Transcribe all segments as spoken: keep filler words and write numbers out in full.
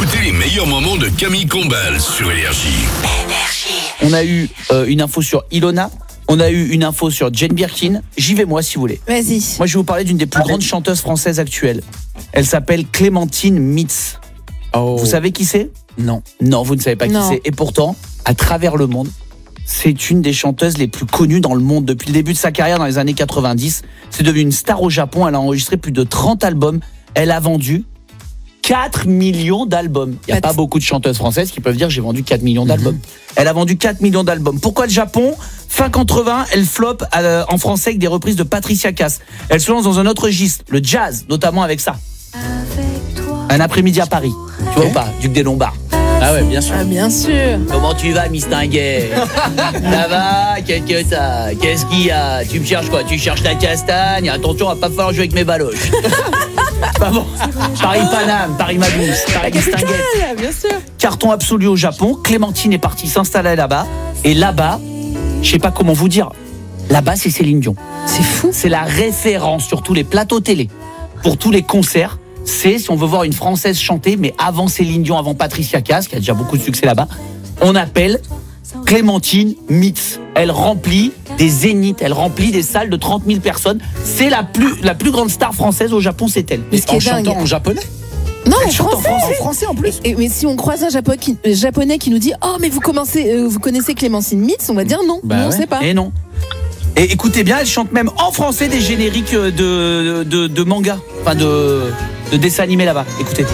Écoutez les meilleurs moments de Camille Combal sur Énergie. On a eu euh, une info sur Ilona. On a eu une info sur Jane Birkin. J'y vais moi si vous voulez. Vas-y. Moi je vais vous parler d'une des plus grandes chanteuses françaises actuelles. Elle s'appelle Clémentine Mitz. Oh. Vous savez qui c'est ? Non. Non, vous ne savez pas Non. qui c'est. Et pourtant, à travers le monde, c'est une des chanteuses les plus connues dans le monde. Depuis le début de sa carrière dans les années quatre-vingt-dix, c'est devenu une star au Japon. Elle a enregistré plus de trente albums. Elle a vendu quatre millions d'albums. Il n'y a Pas pas de- beaucoup de chanteuses françaises qui peuvent dire j'ai vendu quatre millions d'albums. Elle a vendu quatre millions d'albums. Pourquoi le Japon ? Fin quatre-vingts, elle flop euh, en français avec des reprises de Patricia Cass. Elle se lance dans un autre registre, le jazz, notamment avec ça. Un après-midi à Paris. Tu vois ou pas ? Duc des Lombards. Ah ouais, bien sûr. Ah, bien sûr. Comment tu vas, Mistinguet ? Ça va ? Qu'est-ce que t'as ? Qu'est-ce qu'il y a ? Tu me cherches quoi ? Tu cherches la castagne ? Attention, va pas falloir jouer avec mes baloches. Pas bon. Paris-Paname, Paris-Madouce, Paris-Mistinguet. Ah, bien sûr. Carton absolu au Japon. Clémentine est partie s'installer là-bas. Et là-bas, je sais pas comment vous dire, là-bas, c'est Céline Dion. C'est fou. C'est la référence sur tous les plateaux télé. Pour tous les concerts, c'est, si on veut voir une Française chanter, mais avant Céline Dion, avant Patricia Cass, qui a déjà beaucoup de succès là-bas, on appelle Clémentine Mitz. Elle remplit des zéniths, elle remplit des salles de trente mille personnes. C'est la plus, la plus grande star française au Japon, c'est elle. Mais ce qui En est dingue. chantant en japonais. Non, en Elle chante en français. français. En français en plus. Et, mais si on croise un Japo- qui- euh, japonais qui nous dit oh mais vous commencez, euh, vous connaissez Clémentine Mitz, on va dire non, Bah non, on ouais. sait pas. Et non. Et écoutez bien, elle chante même en français des génériques de, de, de manga, enfin de, de dessins animés là-bas. Écoutez.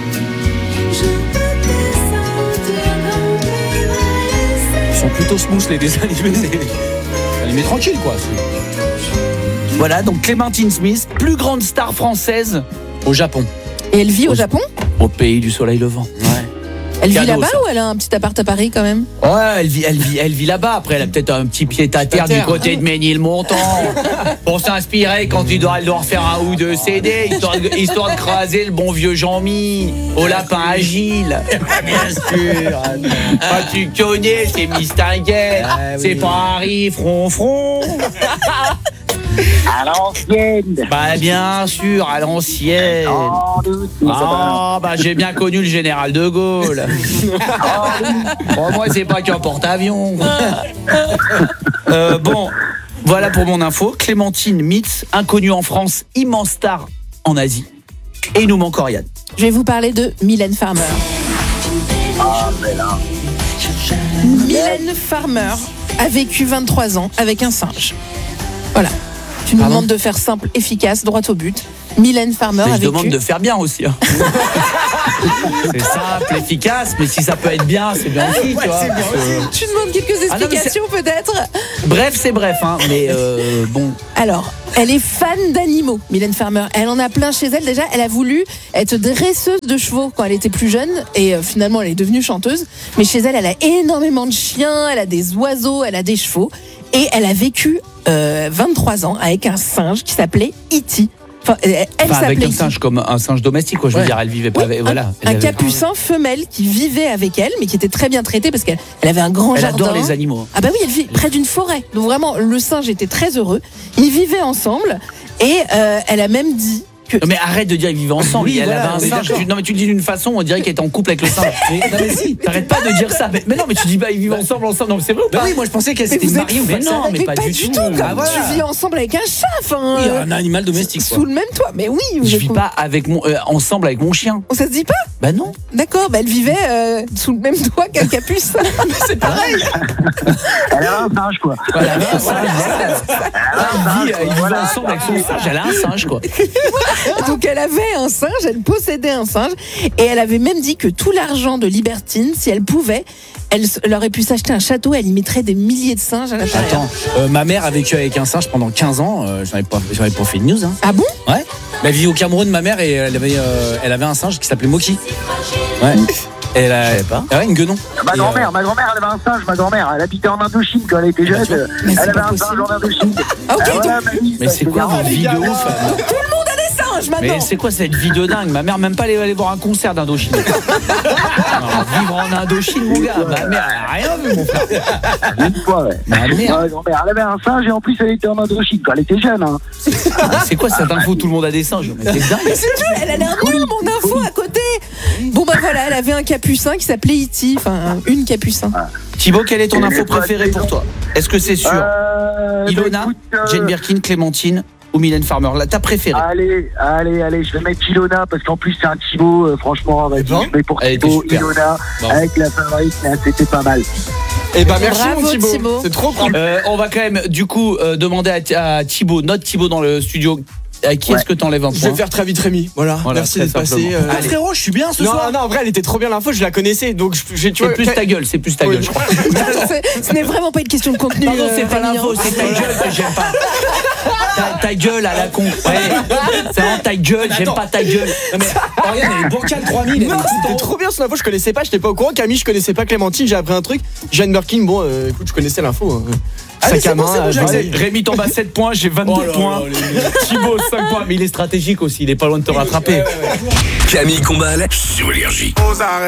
Ils sont plutôt smooth les dessins animés. C'est- Animés tranquille quoi. Voilà, donc Clémentine Smith, plus grande star française Au Japon. Et elle vit au Japon. au pays du soleil levant. Ouais. Elle vit Cadeau, là-bas ça. ou elle a un petit appart à Paris quand même? Ouais, elle vit, elle vit, elle vit là-bas. Après, elle a peut-être un petit pied à terre du terre. côté de Ménilmontant pour s'inspirer quand il doit, elle doit refaire un ou deux C D, histoire de, histoire de craser le bon vieux Jean-Mi au lapin agile. Bien sûr. Ah, tu connais, c'est Mistinguet. Ah, C'est oui. pas Harry Fronfron. À l'ancienne. Bah, bien sûr, à l'ancienne. Oh, doute, ça va. Ah, bah j'ai bien connu le général de Gaulle. Bon, moi, c'est pas qu'un porte-avions. Euh, bon, voilà pour mon info. Clémentine Mitz, inconnue en France, immense star en Asie. Et il nous manque Oriane. Je vais vous parler de Mylène Farmer. Ah, mais là. Mylène Farmer a vécu vingt-trois ans avec un singe. Voilà. Tu nous Pardon demandes de faire simple, efficace, droit au but. Mylène Farmer Mais a je vécu... demande de faire bien aussi. hein. C'est simple, efficace, mais si ça peut être bien, c'est bien aussi. tu vois. Tu demandes quelques Ah non, mais explications peut-être. Bref, c'est bref, hein, mais euh, bon. Alors, elle est fan d'animaux, Mylène Farmer. Elle en a plein chez elle. Déjà, elle a voulu être dresseuse de chevaux quand elle était plus jeune. Et euh, finalement, elle est devenue chanteuse. Mais chez elle, elle a énormément de chiens, elle a des oiseaux, elle a des chevaux. Et elle a vécu euh, vingt-trois ans avec un singe qui s'appelait E T Enfin, elle Enfin, avec s'appelait un E T singe comme un singe domestique, quoi. Je veux Ouais. dire, elle vivait pas Oui, avec. un, Voilà. Elle un avait- capucin femelle qui vivait avec elle, mais qui était très bien traité parce qu'elle elle avait un grand Elle jardin. adore les animaux. Ah bah oui, elle vit près d'une forêt. Donc vraiment, le singe était très heureux. Ils vivaient ensemble et euh, elle a même dit que... Non, mais arrête de dire ils vivaient ensemble. Oui, elle voilà, avait un on est singe. d'accord. Tu- non mais tu le dis d'une façon, on dirait qu'elle était en couple avec le singe. Mais, non mais si, t'arrêtes pas de dire ça. Mais, mais non, mais tu dis bah ils vivent ensemble, ensemble. Non, mais c'est vrai ou Bah pas oui, moi je pensais qu'elle Mais s'était vous êtes mariée ou mais pas. non, mais pas du tout. comme Ah, voilà. tu vis ensemble avec un chat, enfin, Oui, euh, un animal domestique quoi. sous le même toit. Mais oui, vous Je êtes- vis pas avec mon, euh, ensemble avec mon chien. Oh, ça se dit pas? Bah non. D'accord, bah elle vivait euh, sous le même toit qu'un capucin. C'est pareil. Elle avait un singe, quoi. Voilà, elle a un singe, voilà. Elle vit, euh, ils vivent Voilà. ensemble avec son singe. Elle a un singe quoi. Donc elle avait un singe, elle possédait un singe, et elle avait même dit que tout l'argent de Libertine, si elle pouvait, elle, s- elle aurait pu s'acheter un château, elle y mettrait des milliers de singes à l'intérieur. Attends, euh, ma mère a vécu avec un singe pendant quinze ans. Euh, j'en avais pas, j'en avais pas fait de news. Hein. Ah bon? Ouais. Elle vit au Cameroun, ma mère, et elle avait, euh, elle avait un singe qui s'appelait Moki. Ouais. Et elle a, Je savais pas. Ah ouais, une guenon. Ma Et, grand-mère, ma grand-mère, elle avait un singe, ma grand-mère. Elle habitait en Indochine quand elle était jeune. Mais c'est Elle avait pas un singe possible. en Indochine. Ah ok, Ah, donc voilà, mamie, Mais ça, c'est quoi marrant. votre vie de ouf? des singes maintenant. Mais c'est quoi cette vie de dingue? Ma mère même pas aller, aller voir un concert d'Indochine. Alors, vivre en Indochine, mon gars. Ma mère, elle a rien vu, mon frère. Une fois, ouais. Ma mère. Ma grand-mère, elle avait un singe et en plus, elle était en Indochine quand elle était jeune. Hein. Ah, c'est quoi cette info? Tout le monde a des singes. Mais c'est dingue. Mais c'est tout, elle a l'air nulle mon info à côté. Bon bah voilà. voilà, elle avait un capucin qui s'appelait Iti, enfin une capucin. Thibaut, quelle est ton Et info les potes, préférée les pour noms. toi? Est-ce que c'est sûr Euh, bah, Ilona, écoute, euh, Jane Birkin, Clémentine ou Mylène Farmer? Là, ta préférée? Allez, allez, allez, je vais mettre Ilona parce qu'en plus c'est un Thibaut, euh, franchement, vas-y, ben, je mets pour elle était Thibaut, super. Ilona, Bon. avec la favorite, là, c'était pas mal. Eh ben merci Bravo, mon Thibaut. Thibaut. C'est trop cool. Euh, on va quand même du coup euh, demander à, à Thibaut, notre Thibaut dans le studio, à qui Ouais. est-ce que t'enlèves un Je vais point? le faire très vite Rémi. Voilà. Voilà, merci très d'être passé. simplement. euh, Ah, frérot, je suis bien ce Non, soir. non, en vrai, elle était trop bien l'info, je la connaissais. Donc, je- j'ai, tu C'est vois. plus ta gueule, c'est plus ta Oui. gueule, je crois. C'est- Ce n'est vraiment pas une question de contenu. Pardon, euh, c'est pas Rémi, l'info, hein. c'est ta gueule que j'aime pas. Ta, ta gueule à la con. Ouais. C'est vraiment ta gueule, j'aime Attends. pas ta gueule. Non, mais Oriane, elle est bancale trois mille. Elle est Non, tout en c'était haut. trop bien son info, je connaissais pas, j'étais pas au courant. Camille, je connaissais pas. Clémentine, j'ai appris un truc. Jeanne Birkin, bon, euh, écoute, je connaissais l'info. hein. Allez, Sac c'est à bon, main, c'est bon, euh, j'accepte. voilà. Rémi tombe à sept points, j'ai vingt-deux Oh là points. là, les- Thibaut cinq points, mais il est stratégique aussi, il est pas loin de te rattraper. Camille Combal sur Énergie. Aux arrêts.